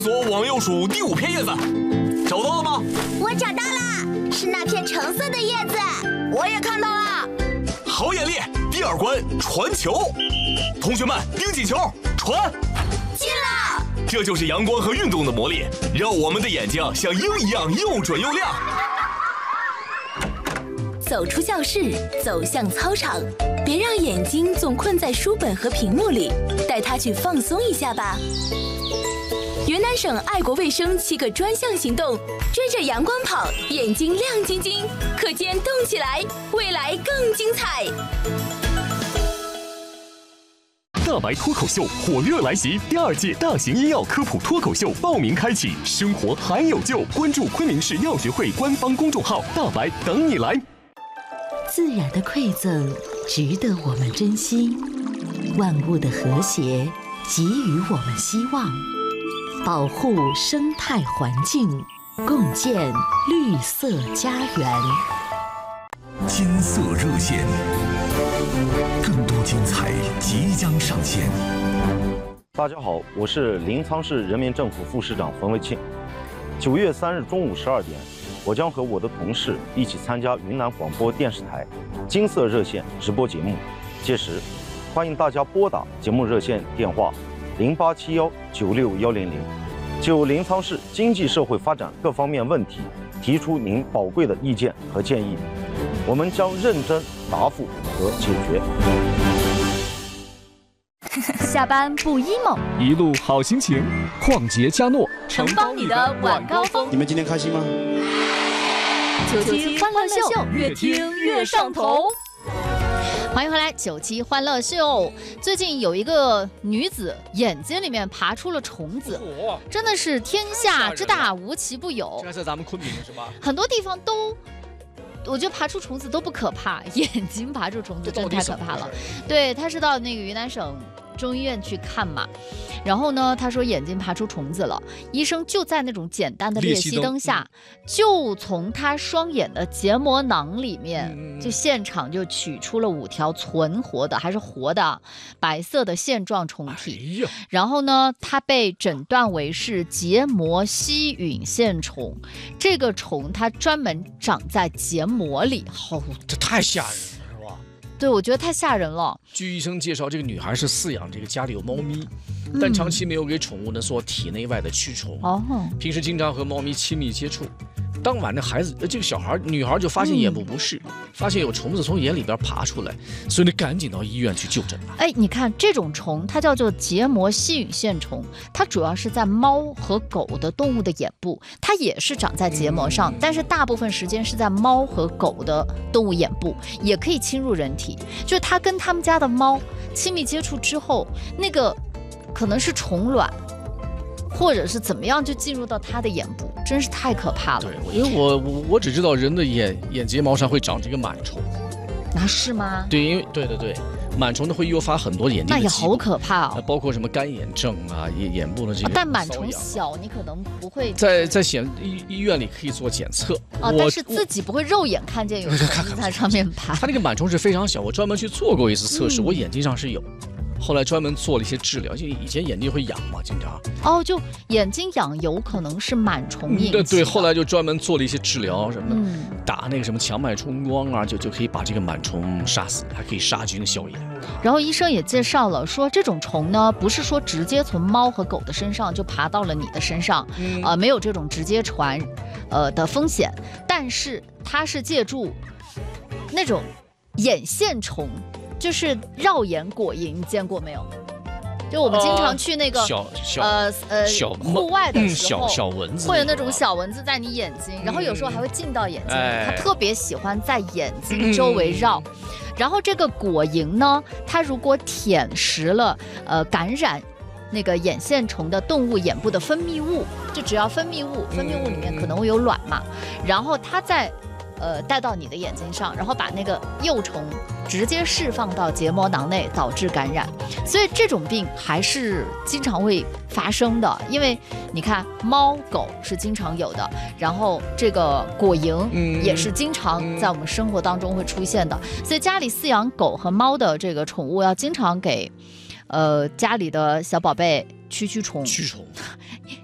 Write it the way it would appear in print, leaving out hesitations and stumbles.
索网右鼠第5片叶子，找到了吗？ 我找到了，是那片橙色的叶子， 我也看到了。 好眼力！第2关传球，同学们盯紧球，传！ 进了！ 这就是阳光和运动的魔力，让我们的眼睛像鹰一样又准又亮。 走出教室，走向操场，别让眼睛总困在书本和屏幕里，带它去放松一下吧。云南省爱国卫生7个专项行动，追着阳光跑，眼睛亮晶晶，课间动起来，未来更精彩。 大白脱口秀火热来袭，第2届大型医药科普脱口秀报名开启，生活还有救！关注昆明市药学会官方公众号“大白”，等你来。 自然的馈赠值得我们珍惜，万物的和谐给予我们希望，保护生态环境，共建绿色家园。 金色热线，更多精彩即将上线。 大家好，我是临沧市人民政府副市长冯卫庆。9月3日中午12点，我将和我的同事一起参加云南广播电视台金色热线直播节目，届时欢迎大家拨打节目热线电话0871961100，就临沧市经济社会发展各方面问题提出您宝贵的意见和建议，我们将认真答复和解决。 下班不 emo， 一路好心情，旷杰嘉诺承包你的晚高峰。 你们今天开心吗 ？97欢乐秀，越听越上头。欢迎回来，97欢乐秀。最近有一个女子眼睛里面爬出了虫子，真的是天下之大无奇不有。 这是咱们昆明是吧？ 很多地方都。我觉得爬出虫子都不可怕，眼睛爬出虫子真的太可怕了。对，他是到那个云南省中医院去看嘛，然后呢，他说眼睛爬出虫子了，医生就在那种简单的裂隙灯下，就从他双眼的结膜囊里面，就现场就取出了5条存活的，还是活的白色的线状虫体。然后呢，他被诊断为是结膜吸吮线虫，这个虫它专门长在结膜里。 这太吓人了。 对，我觉得太吓人了。 据医生介绍，这个女孩是饲养这个家里有猫咪，但长期没有给宠物呢做体内外的驱虫，平时经常和猫咪亲密接触。当晚的孩子，这个女孩就发现眼部不适，发现有虫子从眼里边爬出来，所以你赶紧到医院去就诊了。 哎，你看这种虫，它叫做结膜吸吮线虫，它主要是在猫和狗的动物的眼部，它也是长在结膜上，但是大部分时间是在猫和狗的动物眼部，也可以侵入人体。就是它跟他们家的猫亲密接触之后，那个可能是虫卵。或者是怎么样就进入到他的眼部，真是太可怕了。 对，因为我只知道人的眼睫毛上会长这个螨虫， 那是吗？ 对，因为对，螨虫呢会诱发很多眼睛的疾病， 那也好可怕哦， 包括什么干眼症啊，眼部的这个。 但螨虫小，你可能不会在医院里可以做检测但是自己不会肉眼看见有虫子在上面爬。 它那个螨虫是非常小，我专门去做过一次测试，我眼睛上是有。后来专门做了一些治疗，就以前眼睛会痒嘛，经常。 就眼睛痒有可能是螨虫引起的。 对，后来就专门做了一些治疗什么的，打那个什么强脉冲光啊，就可以把这个螨虫杀死，还可以杀菌消炎。 然后医生也介绍了，说这种虫呢，不是说直接从猫和狗的身上就爬到了你的身上，没有这种直接传的风险，但是它是借助那种眼线虫。就是绕眼果蝇，你见过没有？就我们经常去那个户外的时候， 小蚊子会有那种小蚊子在你眼睛，然后有时候还会进到眼睛里，它特别喜欢在眼睛周围绕。然后这个果蝇呢，它如果舔食了感染那个眼线虫的动物眼部的分泌物，就只要分泌物里面可能会有卵嘛，然后它在带到你的眼睛上，然后把那个幼虫直接释放到结膜囊内，导致感染。所以这种病还是经常会发生的，因为你看猫狗是经常有的，然后这个果蝇也是经常在我们生活当中会出现的。所以家里饲养狗和猫的这个宠物要经常给家里的小宝贝驱虫，